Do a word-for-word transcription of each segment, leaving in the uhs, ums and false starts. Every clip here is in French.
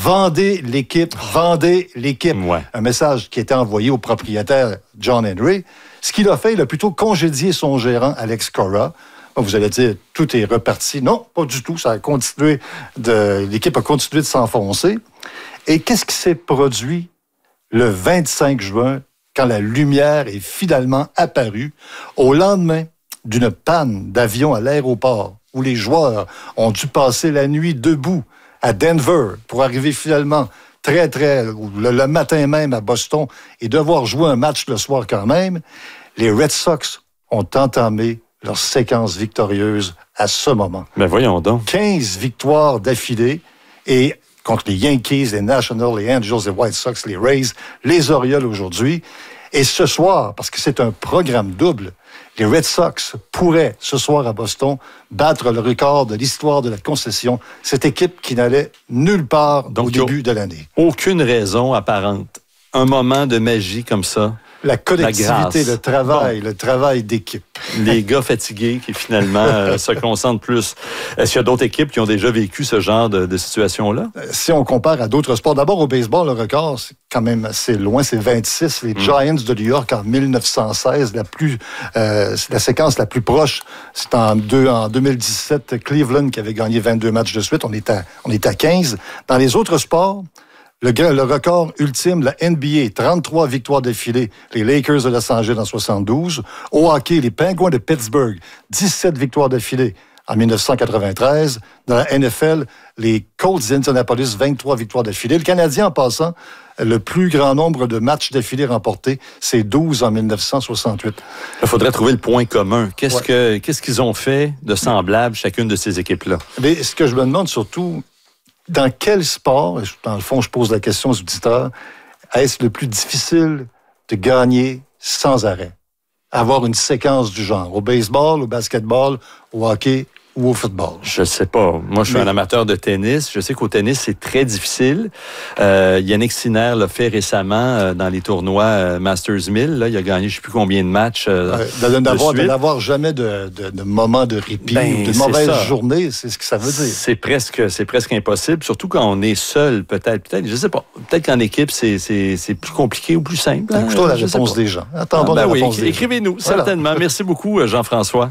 vendez l'équipe, vendez l'équipe. Ouais. Un message qui était envoyé au propriétaire John Henry. Ce qu'il a fait, il a plutôt congédié son gérant Alex Cora. Vous allez dire, tout est reparti. Non, pas du tout. Ça a continué de, l'équipe a continué de s'enfoncer. Et qu'est-ce qui s'est produit le vingt-cinq juin, quand la lumière est finalement apparue, au lendemain d'une panne d'avion à l'aéroport, où les joueurs ont dû passer la nuit debout à Denver pour arriver finalement très, très, le, le matin même à Boston et devoir jouer un match le soir quand même, les Red Sox ont entamé leur séquence victorieuse à ce moment. Ben voyons donc. quinze victoires d'affilée et contre les Yankees, les Nationals, les Angels, les White Sox, les Rays, les Orioles aujourd'hui. Et ce soir, parce que c'est un programme double, les Red Sox pourraient, ce soir à Boston, battre le record de l'histoire de la concession. Cette équipe qui n'allait nulle part donc, au début de l'année. Aucune raison apparente. Un moment de magie comme ça. La collectivité, la le travail, bon. le travail d'équipe. Les gars fatigués qui finalement euh, se concentrent plus. Est-ce qu'il y a d'autres équipes qui ont déjà vécu ce genre de, de situation-là? Si on compare à d'autres sports, d'abord au baseball, le record, c'est quand même assez loin, c'est vingt-six. Les mm. Giants de New York en dix-neuf cent seize, la plus, euh, c'est la séquence la plus proche. C'est en, deux, en deux mille dix-sept, Cleveland qui avait gagné vingt-deux matchs de suite. On est à, on est à quinze. Dans les autres sports, Le, le record ultime, la N B A, trente-trois victoires d'affilée. Les Lakers de Los Angeles en soixante-douze. Au hockey, les Penguins de Pittsburgh, dix-sept victoires d'affilée en dix-neuf cent quatre-vingt-treize. Dans la N F L, les Colts d'Indianapolis, vingt-trois victoires d'affilée. Le Canadien, en passant, le plus grand nombre de matchs d'affilée remportés, c'est douze en dix-neuf cent soixante-huit. Il faudrait trouver le point commun. Qu'est-ce, ouais. que, qu'est-ce qu'ils ont fait de semblable, chacune de ces équipes-là? Mais ce que je me demande surtout, dans quel sport, dans le fond, je pose la question aux auditeurs, est-ce le plus difficile de gagner sans arrêt? Avoir une séquence du genre, au baseball, au basketball, au hockey ou au football? Je sais pas. Moi, je suis Mais... un amateur de tennis. Je sais qu'au tennis, c'est très difficile. Euh, Yannick Sinner l'a fait récemment euh, dans les tournois euh, Masters mille. Là, il a gagné je ne sais plus combien de matchs euh, ouais, de, d'avoir, de, de n'avoir jamais de, de, de moment de répit ben, ou de mauvaise journée, c'est ce que ça veut dire. C'est presque, c'est presque impossible, surtout quand on est seul, peut-être. Peut-être, je sais pas. Peut-être qu'en équipe, c'est, c'est, c'est plus compliqué ou plus simple. Hein? Écoutons la réponse des gens. Attendons ah, ben la oui, réponse des gens. Écrivez-nous, voilà. Certainement. Merci beaucoup, Jean-François.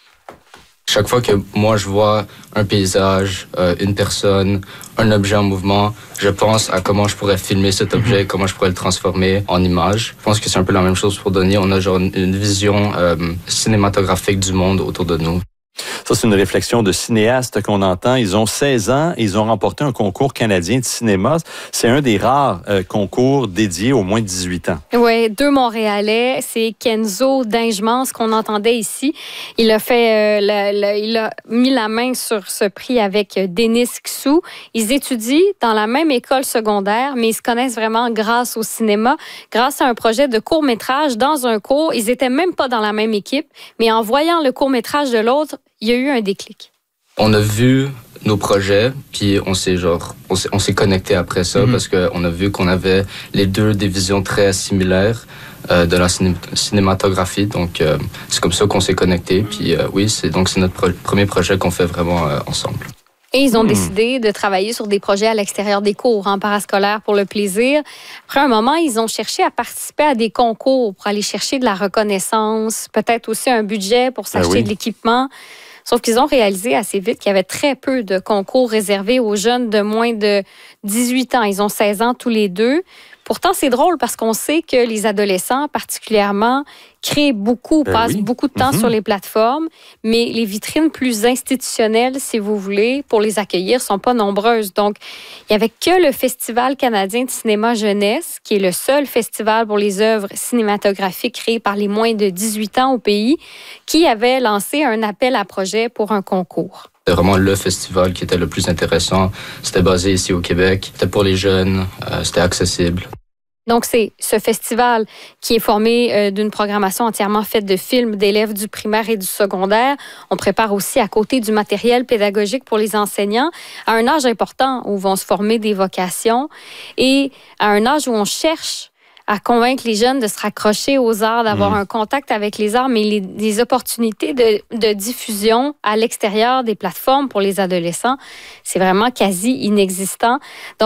Chaque fois que moi je vois un paysage, euh, une personne, un objet en mouvement, je pense à comment je pourrais filmer cet objet, mm-hmm. comment je pourrais le transformer en image. Je pense que c'est un peu la même chose pour Denis. On a genre une, une vision euh, cinématographique du monde autour de nous. Ça, c'est une réflexion de cinéastes qu'on entend. Ils ont seize ans et ils ont remporté un concours canadien de cinéma. C'est un des rares euh, concours dédiés aux moins de dix-huit ans. Oui, deux Montréalais. C'est Kenzo Dingemans qu'on entendait ici. Il a fait, euh, le, le, il a mis la main sur ce prix avec Denis Xu. Ils étudient dans la même école secondaire, mais ils se connaissent vraiment grâce au cinéma, grâce à un projet de court-métrage dans un cours. Ils étaient même pas dans la même équipe, mais en voyant le court-métrage de l'autre, il y a eu un déclic. On a vu nos projets, puis on s'est genre, on s'est, on s'est connecté après ça mm-hmm. parce qu'on a vu qu'on avait les deux des visions très similaires euh, de la ciné- cinématographie. Donc, euh, c'est comme ça qu'on s'est connecté. Puis euh, oui, c'est donc c'est notre pro- premier projet qu'on fait vraiment euh, ensemble. Et ils ont mmh. décidé de travailler sur des projets à l'extérieur des cours, en parascolaire, pour le plaisir. Après un moment, ils ont cherché à participer à des concours pour aller chercher de la reconnaissance, peut-être aussi un budget pour s'acheter ah oui. de l'équipement. Sauf qu'ils ont réalisé assez vite qu'il y avait très peu de concours réservés aux jeunes de moins de dix-huit ans. Ils ont seize ans tous les deux. Pourtant, c'est drôle parce qu'on sait que les adolescents, particulièrement, créent beaucoup, ben passent oui. beaucoup de temps mm-hmm. sur les plateformes, mais les vitrines plus institutionnelles, si vous voulez, pour les accueillir, sont pas nombreuses. Donc, il n'y avait que le Festival canadien de cinéma jeunesse, qui est le seul festival pour les œuvres cinématographiques créées par les moins de dix-huit ans au pays, qui avait lancé un appel à projet pour un concours. C'était vraiment le festival qui était le plus intéressant. C'était basé ici au Québec. C'était pour les jeunes. Euh, c'était accessible. Donc, c'est ce festival qui est formé euh, d'une programmation entièrement faite de films d'élèves du primaire et du secondaire. On prépare aussi à côté du matériel pédagogique pour les enseignants à un âge important où vont se former des vocations et à un âge où on cherche à convaincre les jeunes de se raccrocher aux arts, d'avoir mmh. un contact avec les arts, mais les, les opportunités de, de diffusion à l'extérieur des plateformes pour les adolescents, c'est vraiment quasi inexistant. Donc,